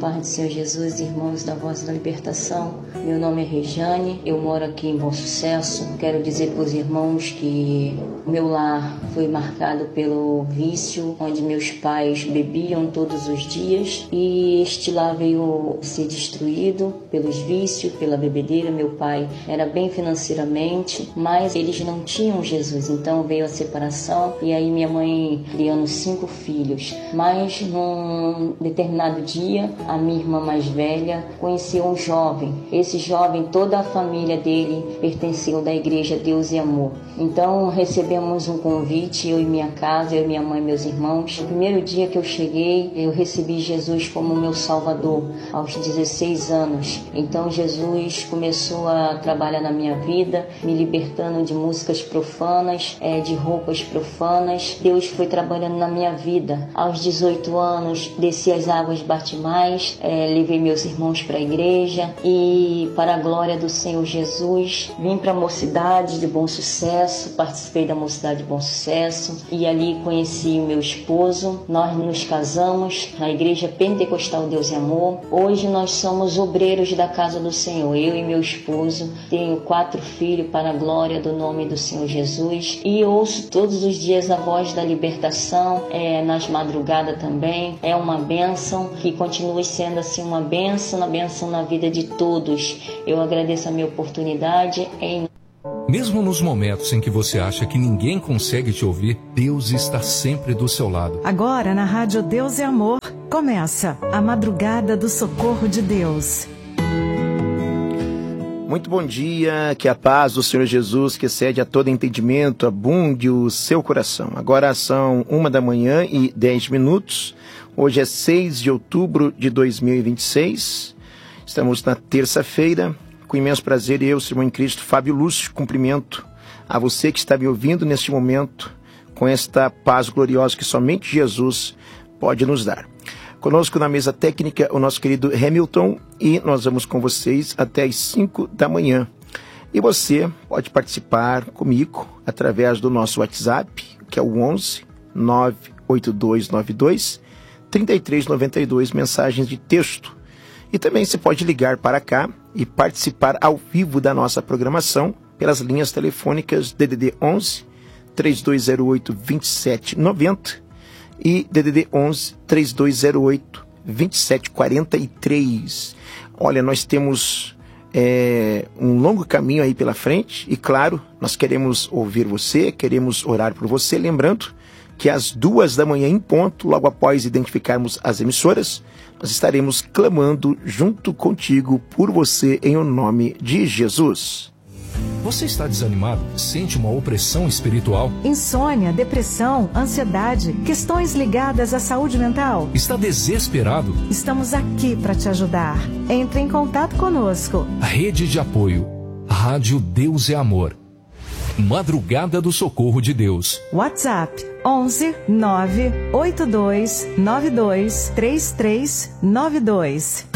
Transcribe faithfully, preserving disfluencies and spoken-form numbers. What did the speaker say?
paz do Senhor Jesus, irmãos da Voz da Libertação. Meu nome é Rejane, eu moro aqui em Bom Sucesso. Quero dizer para os irmãos que o meu lar foi marcado pelo vício, onde meus pais bebiam todos os dias e este lar veio ser destruído pelos vícios, pela bebedeira. Meu pai era bem financeiramente, mas eles não tinham Jesus, então veio a separação e aí minha mãe criando cinco filhos. Mas num determinado dia, a minha irmã mais velha conheceu um jovem. Esse jovem, toda a família dele pertenceu da igreja Deus e Amor. Então recebemos um convite, eu e minha casa, eu e minha mãe e meus irmãos. No primeiro dia que eu cheguei, eu recebi Jesus como meu Salvador, aos dezesseis anos. Então Jesus começou a trabalhar na minha vida, me libertando de músicas profanas, é, de roupas profanas. Deus foi trabalhando na minha vida. Aos dezoito anos, desci as águas batimais, é, levei meus irmãos para a igreja e, para a glória do Senhor Jesus, vim para a Mocidade de Bom Sucesso, participei da Mocidade de Bom Sucesso e ali conheci o meu esposo. Nós nos casamos na Igreja Pentecostal Deus e Amor. Hoje nós somos obreiros da casa do Senhor, eu e meu esposo. Tenho quatro filhos para a glória do nome do Senhor Jesus e ouço todos os dias a voz da libertação, é, nas madrugadas também. É uma bênção, que continue sendo assim uma bênção, uma bênção na vida de todos. Eu agradeço a minha oportunidade. Em... Mesmo nos momentos em que você acha que ninguém consegue te ouvir, Deus está sempre do seu lado. Agora na Rádio Deus é Amor, começa a Madrugada do Socorro de Deus. Muito bom dia, que a paz do Senhor Jesus, que excede a todo entendimento, abunde o seu coração. Agora são uma da manhã e dez minutos. Hoje é seis de outubro de dois mil e vinte e seis. Estamos na terça-feira. Com imenso prazer, eu, seu irmão em Cristo, Fábio Lúcio, cumprimento a você que está me ouvindo neste momento, com esta paz gloriosa que somente Jesus pode nos dar. Conosco na mesa técnica o nosso querido Hamilton e nós vamos com vocês até as cinco da manhã. E você pode participar comigo através do nosso WhatsApp, que é o onze nove oito dois nove dois três três nove dois, mensagens de texto. E também você pode ligar para cá e participar ao vivo da nossa programação pelas linhas telefônicas D D D onze, três dois zero oito, dois sete nove zero e D D D onze, três dois zero oito, dois sete quatro três. Olha, nós temos é, um longo caminho aí pela frente e, claro, nós queremos ouvir você, queremos orar por você, lembrando que às duas da manhã em ponto, logo após identificarmos as emissoras, nós estaremos clamando junto contigo por você em o nome de Jesus. Você está desanimado? Sente uma opressão espiritual? Insônia, depressão, ansiedade, questões ligadas à saúde mental? Está desesperado? Estamos aqui para te ajudar. Entre em contato conosco. A rede de apoio, Rádio Deus é Amor. Madrugada do Socorro de Deus. WhatsApp onze nove oito dois nove dois três três nove dois.